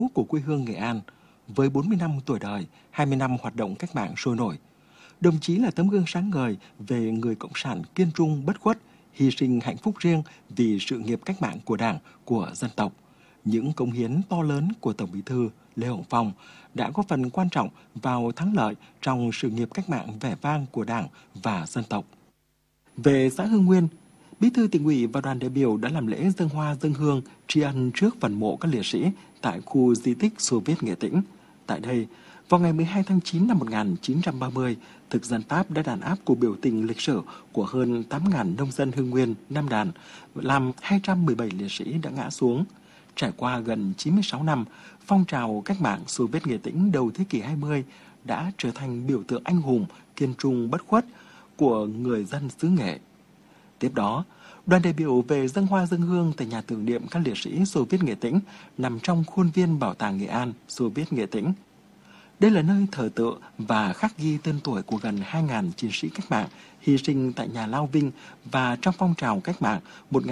của quê hương Nghệ An. Với 40 năm tuổi đời, 20 năm hoạt động cách mạng sôi nổi, đồng chí là tấm gương sáng ngời về người cộng sản kiên trung bất khuất, hy sinh hạnh phúc riêng vì sự nghiệp cách mạng của Đảng, của dân tộc. Những cống hiến to lớn của Tổng Bí thư Lê Hồng Phong đã góp phần quan trọng vào thắng lợi trong sự nghiệp cách mạng vẻ vang của Đảng và dân tộc. Về xã Hưng Nguyên, Bí thư Tỉnh ủy và đoàn đại biểu đã làm lễ dâng hoa dâng hương tri ân trước phần mộ các liệt sĩ tại khu di tích Xô Viết Nghệ Tĩnh. Tại đây, vào ngày 12 tháng 9 năm 1930, thực dân Pháp đã đàn áp cuộc biểu tình lịch sử của hơn 8.000 nông dân Hưng Nguyên, Nam Đàn, làm 217 liệt sĩ đã ngã xuống. Trải qua gần 96 năm, phong trào cách mạng Xô Viết Nghệ Tĩnh đầu thế kỷ 20 đã trở thành biểu tượng anh hùng, kiên trung bất khuất của người dân xứ Nghệ. Tiếp đó, đoàn đại biểu về dâng hoa dâng hương tại nhà tưởng niệm các liệt sĩ Xô Viết Nghệ Tĩnh nằm trong khuôn viên Bảo tàng Nghệ An Xô Viết Nghệ Tĩnh. Đây là nơi thờ tự và khắc ghi tên tuổi của gần 2.000 chiến sĩ cách mạng hy sinh tại nhà Lao Vinh và trong phong trào cách mạng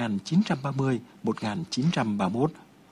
1930-1931.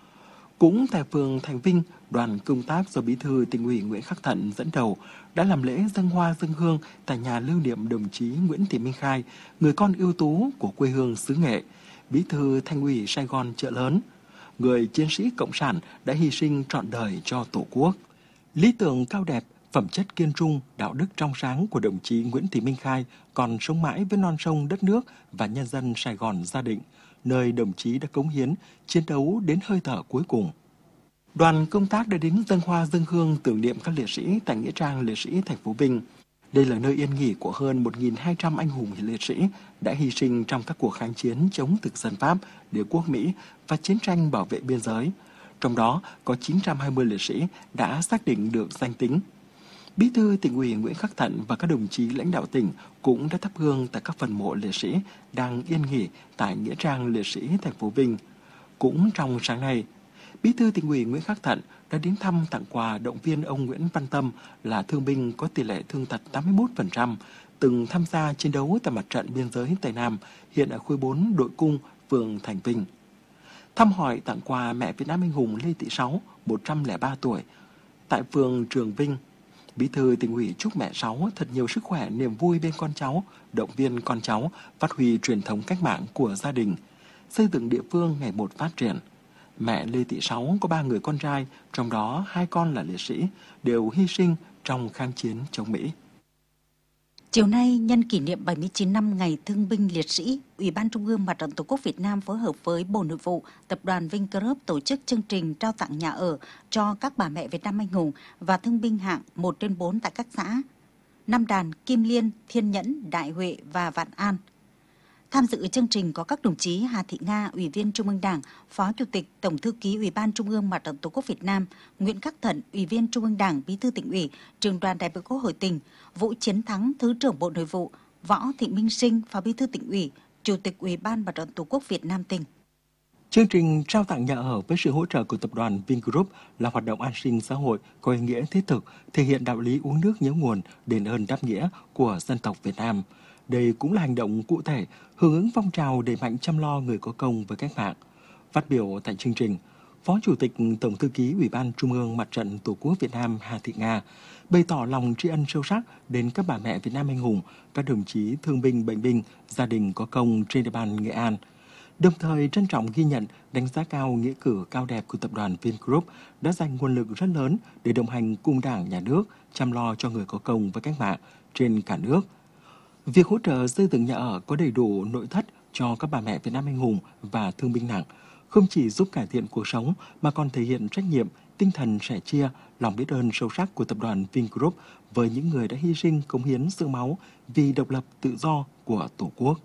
Cũng tại phường Thành Vinh, đoàn công tác do Bí thư Tỉnh ủy Nguyễn Khắc Thận dẫn đầu đã làm lễ dâng hoa dâng hương tại nhà lưu niệm đồng chí Nguyễn Thị Minh Khai, người con ưu tú của quê hương xứ Nghệ, Bí thư Thành ủy Sài Gòn Chợ Lớn, người chiến sĩ cộng sản đã hy sinh trọn đời cho Tổ quốc. Lý tưởng cao đẹp, phẩm chất kiên trung, đạo đức trong sáng của đồng chí Nguyễn Thị Minh Khai còn sống mãi với non sông đất nước và nhân dân Sài Gòn gia định, nơi đồng chí đã cống hiến, chiến đấu đến hơi thở cuối cùng. Đoàn công tác đã đến dâng hoa dâng hương tưởng niệm các liệt sĩ tại nghĩa trang liệt sĩ thành phố Vinh. Đây là nơi yên nghỉ của hơn 1.200 anh hùng liệt sĩ đã hy sinh trong các cuộc kháng chiến chống thực dân Pháp, đế quốc Mỹ và chiến tranh bảo vệ biên giới. Trong đó có 920 liệt sĩ đã xác định được danh tính. Bí thư Tỉnh ủy Nguyễn Khắc Thận và các đồng chí lãnh đạo tỉnh cũng đã thắp hương tại các phần mộ liệt sĩ đang yên nghỉ tại nghĩa trang liệt sĩ thành phố Vinh. Cũng trong sáng nay, Bí thư Tỉnh ủy Nguyễn Khắc Thận đã đến thăm tặng quà động viên ông Nguyễn Văn Tâm là thương binh có tỷ lệ thương tật 81%, từng tham gia chiến đấu tại mặt trận biên giới Tây Nam, hiện ở khối 4 đội cung, phường Thành Vinh. Thăm hỏi tặng quà mẹ Việt Nam anh hùng Lê Thị Sáu, 103 tuổi, tại phường Trường Vinh. Bí thư Tỉnh ủy chúc mẹ Sáu thật nhiều sức khỏe, niềm vui bên con cháu, động viên con cháu phát huy truyền thống cách mạng của gia đình, xây dựng địa phương ngày một phát triển. Mẹ Lê Thị Sáu có 3 người con trai, trong đó 2 con là liệt sĩ, đều hy sinh trong kháng chiến chống Mỹ. Chiều nay, nhân kỷ niệm 79 năm Ngày Thương binh Liệt sĩ, Ủy ban Trung ương Mặt trận Tổ quốc Việt Nam phối hợp với Bộ Nội vụ, Tập đoàn Vingroup tổ chức chương trình trao tặng nhà ở cho các bà mẹ Việt Nam anh hùng và thương binh hạng 1/4 tại các xã Nam Đàn, Kim Liên, Thiên Nhẫn, Đại Huệ và Vạn An. Tham dự chương trình có các đồng chí Hà Thị Nga, Ủy viên Trung ương Đảng, Phó Chủ tịch, Tổng thư ký Ủy ban Trung ương Mặt trận Tổ quốc Việt Nam, Nguyễn Khắc Thận, Ủy viên Trung ương Đảng, Bí thư Tỉnh ủy, Trưởng đoàn đại biểu Quốc hội tỉnh, Vũ Chiến Thắng, Thứ trưởng Bộ Nội vụ, Võ Thị Minh Sinh, Phó Bí thư Tỉnh ủy, Chủ tịch Ủy ban Mặt trận Tổ quốc Việt Nam tỉnh. Chương trình trao tặng nhà ở với sự hỗ trợ của Tập đoàn Vingroup là hoạt động an sinh xã hội có ý nghĩa thiết thực, thể hiện đạo lý uống nước nhớ nguồn, đền ơn đáp nghĩa của dân tộc Việt Nam. Đây cũng là hành động cụ thể hưởng ứng phong trào đẩy mạnh chăm lo người có công với cách mạng. Phát biểu tại chương trình, Phó Chủ tịch Tổng thư ký Ủy ban Trung ương Mặt trận Tổ quốc Việt Nam Hà Thị Nga bày tỏ lòng tri ân sâu sắc đến các bà mẹ Việt Nam anh hùng, các đồng chí thương binh bệnh binh, gia đình có công trên địa bàn Nghệ An. Đồng thời trân trọng ghi nhận, đánh giá cao nghĩa cử cao đẹp của Tập đoàn Vingroup đã dành nguồn lực rất lớn để đồng hành cùng Đảng, Nhà nước, chăm lo cho người có công với cách mạng trên cả nước. Việc hỗ trợ xây dựng nhà ở có đầy đủ nội thất cho các bà mẹ Việt Nam anh hùng và thương binh nặng không chỉ giúp cải thiện cuộc sống mà còn thể hiện trách nhiệm, tinh thần sẻ chia, lòng biết ơn sâu sắc của Tập đoàn Vingroup với những người đã hy sinh cống hiến xương máu vì độc lập tự do của Tổ quốc.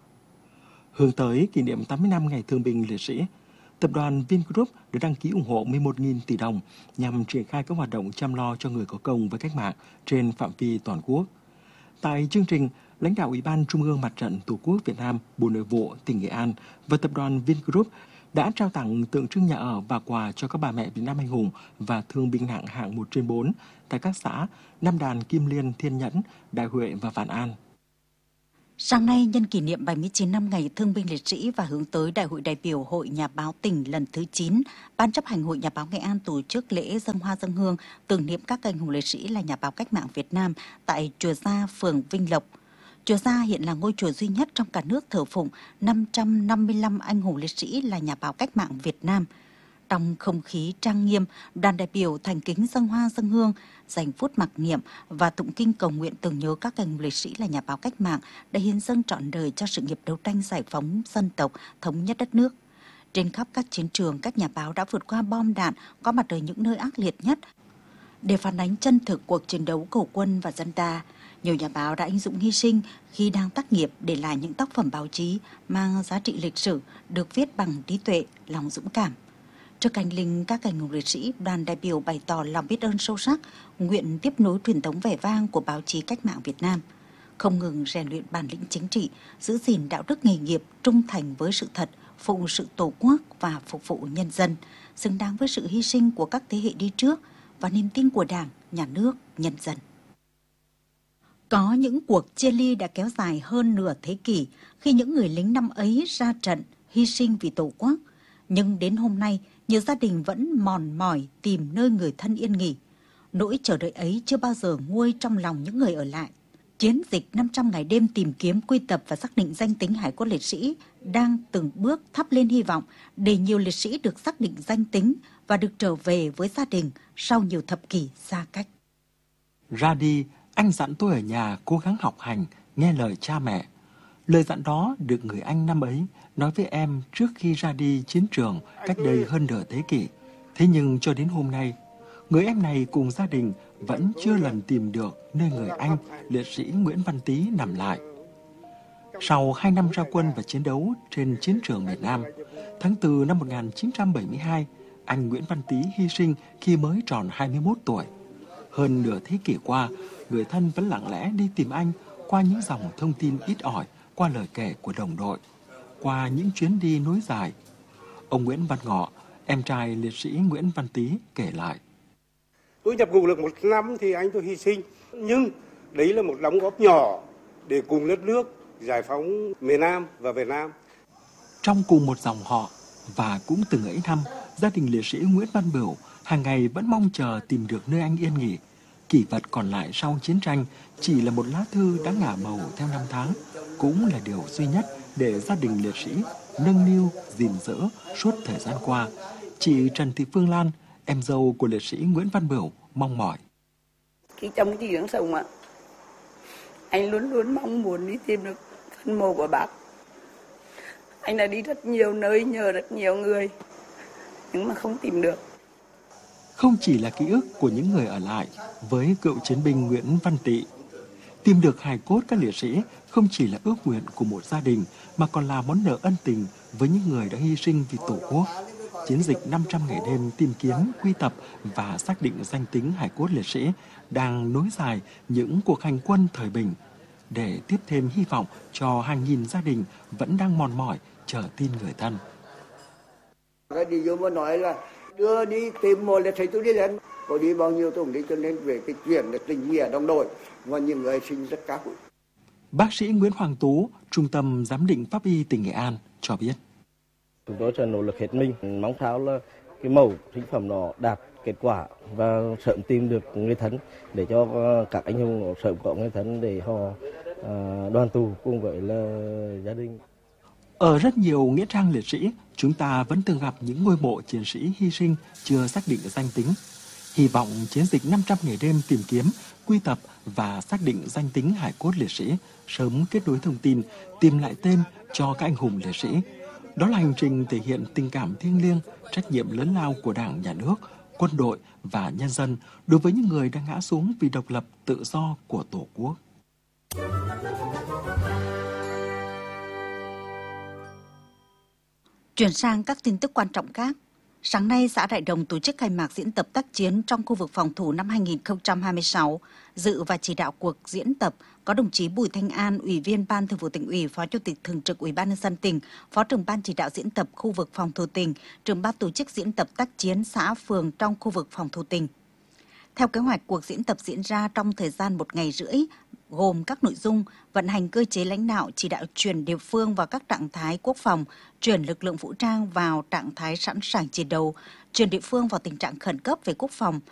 Hướng tới kỷ niệm 80 năm Ngày Thương binh Liệt sĩ, Tập đoàn Vingroup đã đăng ký ủng hộ 11.000 tỷ đồng nhằm triển khai các hoạt động chăm lo cho người có công với cách mạng trên phạm vi toàn quốc. Tại chương trình, lãnh đạo Ủy ban Trung ương Mặt trận Tổ quốc Việt Nam, Bộ Nội vụ tỉnh Nghệ An và Tập đoàn Vingroup đã trao tặng tượng trưng nhà ở và quà cho các bà mẹ Việt Nam anh hùng và thương binh nặng hạng 1/4 tại các xã Nam Đàn, Kim Liên, Thiên Nhẫn, Đại Huệ và Vạn An. Sáng nay, nhân kỷ niệm 79 năm Ngày Thương binh Liệt sĩ và hướng tới Đại hội đại biểu Hội Nhà báo tỉnh lần thứ 9, Ban chấp hành Hội Nhà báo Nghệ An tổ chức lễ dâng hoa dâng hương tưởng niệm các anh hùng liệt sĩ là nhà báo cách mạng Việt Nam tại Chùa Gia, phường Vinh Lộc. Chùa Gia hiện là ngôi chùa duy nhất trong cả nước thờ phụng 555 anh hùng liệt sĩ là nhà báo cách mạng Việt Nam. Trong không khí trang nghiêm, đoàn đại biểu thành kính dâng hoa dâng hương, dành phút mặc niệm và tụng kinh cầu nguyện tưởng nhớ các anh hùng liệt sĩ là nhà báo cách mạng đã hiến dâng trọn đời cho sự nghiệp đấu tranh giải phóng dân tộc, thống nhất đất nước. Trên khắp các chiến trường, các nhà báo đã vượt qua bom đạn, có mặt ở những nơi ác liệt nhất để phản ánh chân thực cuộc chiến đấu của quân và dân ta. Nhiều nhà báo đã anh dũng hy sinh khi đang tác nghiệp để lại những tác phẩm báo chí mang giá trị lịch sử, được viết bằng trí tuệ, lòng dũng cảm. Trước anh linh các anh hùng liệt sĩ, đoàn đại biểu bày tỏ lòng biết ơn sâu sắc, nguyện tiếp nối truyền thống vẻ vang của báo chí cách mạng Việt Nam, không ngừng rèn luyện bản lĩnh chính trị, giữ gìn đạo đức nghề nghiệp, trung thành với sự thật, phụng sự Tổ quốc và phục vụ nhân dân, xứng đáng với sự hy sinh của các thế hệ đi trước và niềm tin của Đảng, Nhà nước, nhân dân. Có những cuộc chia ly đã kéo dài hơn nửa thế kỷ khi những người lính năm ấy ra trận hy sinh vì Tổ quốc, nhưng đến hôm nay, nhiều gia đình vẫn mòn mỏi tìm nơi người thân yên nghỉ. Nỗi chờ đợi ấy chưa bao giờ nguôi trong lòng những người ở lại. Chiến dịch 500 ngày đêm tìm kiếm, quy tập và xác định danh tính hải cốt liệt sĩ đang từng bước thắp lên hy vọng để nhiều liệt sĩ được xác định danh tính và được trở về với gia đình sau nhiều thập kỷ xa cách. Ra đi, anh dặn tôi ở nhà cố gắng học hành, nghe lời cha mẹ. Lời dặn đó được người anh năm ấy nói với em trước khi ra đi chiến trường cách đây hơn nửa thế kỷ. Thế nhưng cho đến hôm nay, người em này cùng gia đình vẫn chưa lần tìm được nơi người anh, liệt sĩ Nguyễn Văn Tý nằm lại. Sau 2 năm ra quân và chiến đấu trên chiến trường miền Nam, tháng 4 năm 1972, anh Nguyễn Văn Tý hy sinh khi mới tròn 21 tuổi. Hơn nửa thế kỷ qua, người thân vẫn lặng lẽ đi tìm anh qua những dòng thông tin ít ỏi, qua lời kể của đồng đội, qua những chuyến đi nối dài. Ông Nguyễn Văn Ngọ, em trai liệt sĩ Nguyễn Văn Tý kể lại. Tôi nhập ngũ được 1 năm thì anh tôi hy sinh, nhưng đấy là một đóng góp nhỏ để cùng đất nước giải phóng miền Nam và Việt Nam. Trong cùng một dòng họ và cũng từng ấy năm, gia đình liệt sĩ Nguyễn Văn Bửu hàng ngày vẫn mong chờ tìm được nơi anh yên nghỉ. Kỷ vật còn lại sau chiến tranh chỉ là một lá thư đã ngả màu theo năm tháng, cũng là điều duy nhất để gia đình liệt sĩ nâng niu, gìn giữ suốt thời gian qua. Chị Trần Thị Phương Lan, em dâu của liệt sĩ Nguyễn Văn Bửu, mong mỏi. Khi trong cái chuyến sống ạ, anh luôn luôn mong muốn đi tìm được phần mộ của bác. Anh đã đi rất nhiều nơi, nhờ rất nhiều người, nhưng mà không tìm được. Không chỉ là ký ức của những người ở lại với cựu chiến binh Nguyễn Văn Tị. Tìm được hài cốt các liệt sĩ không chỉ là ước nguyện của một gia đình mà còn là món nợ ân tình với những người đã hy sinh vì Tổ quốc. Chiến dịch 500 ngày đêm tìm kiếm, quy tập và xác định danh tính hài cốt liệt sĩ đang nối dài những cuộc hành quân thời bình để tiếp thêm hy vọng cho hàng nghìn gia đình vẫn đang mòn mỏi chờ tin người thân. Cái điều tôi muốn nói là đưa đi tìm một liệt sĩ tôi đi lên, có đi bao nhiêu tôi cũng đi, cho nên về cái chuyện là tình nghĩa đồng đội và những người sinh rất cao quý. Bác sĩ Nguyễn Hoàng Tú, Trung tâm Giám định Pháp y tỉnh Nghệ An cho biết. Chúng tôi sẽ nỗ lực hết mình, mong sao là cái mẫu sinh phẩm nó đạt kết quả và sớm tìm được người thân để cho các anh hùng sớm có người thân để họ đoàn tụ cùng với là gia đình. Ở rất nhiều nghĩa trang liệt sĩ, chúng ta vẫn từng gặp những ngôi mộ chiến sĩ hy sinh chưa xác định danh tính. Hy vọng chiến dịch 500 ngày đêm tìm kiếm, quy tập và xác định danh tính hài cốt liệt sĩ sớm kết nối thông tin, tìm lại tên cho các anh hùng liệt sĩ. Đó là hành trình thể hiện tình cảm thiêng liêng, trách nhiệm lớn lao của Đảng, Nhà nước, quân đội và nhân dân đối với những người đang ngã xuống vì độc lập, tự do của Tổ quốc. Chuyển sang các tin tức quan trọng khác. Sáng nay, xã Đại Đồng tổ chức khai mạc diễn tập tác chiến trong khu vực phòng thủ năm 2026. Dự và chỉ đạo cuộc diễn tập có đồng chí Bùi Thanh An, Ủy viên Ban Thường vụ Tỉnh ủy, Phó Chủ tịch Thường trực Ủy ban nhân dân tỉnh, Phó trưởng Ban chỉ đạo diễn tập khu vực phòng thủ tỉnh, trưởng ban tổ chức diễn tập tác chiến xã phường trong khu vực phòng thủ tỉnh. Theo kế hoạch, cuộc diễn tập diễn ra trong thời gian 1 ngày rưỡi, gồm các nội dung vận hành cơ chế lãnh đạo, chỉ đạo chuyển địa phương vào các trạng thái quốc phòng, chuyển lực lượng vũ trang vào trạng thái sẵn sàng chiến đấu, chuyển địa phương vào tình trạng khẩn cấp về quốc phòng,